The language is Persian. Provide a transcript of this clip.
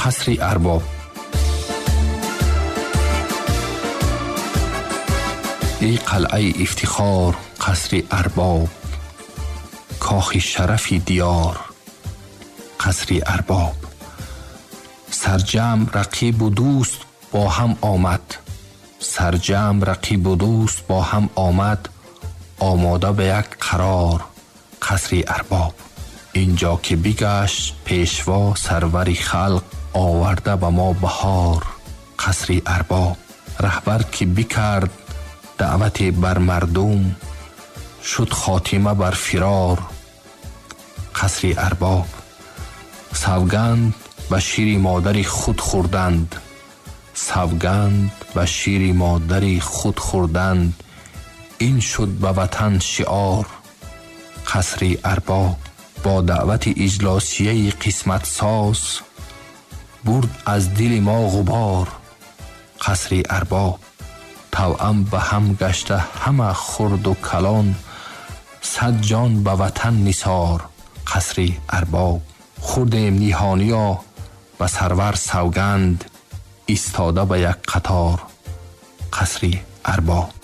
قصر ارباب. ای قلعه افتخار قصر ارباب، کاخ شرفی دیار قصر ارباب. سرجم رقیب و دوست با هم آمد، سرجم رقیب و دوست با هم آمد، آماده به یک قرار قصر ارباب. اینجا که بگشت پیشوا سرور خلق، آورده به ما بهار قصر ارباب. رهبر که بکرد دعوت بر مردم، شد خاتمه بر فرار قصر ارباب. سوگند به شیر مادر خود خوردند، سوگند به شیر مادر خود خوردند، این شد به وطن شعار قصر ارباب. با دعوت اجلاسیه قسمت ساز، برد از دل ما غبار قصر ارباب. توأم به هم گشته همه خرد و کلان، صد جان به وطن نثار قصر ارباب. خوردیم نیهانیا به سرور سوگند، ایستاده به یک قطار قصر ارباب.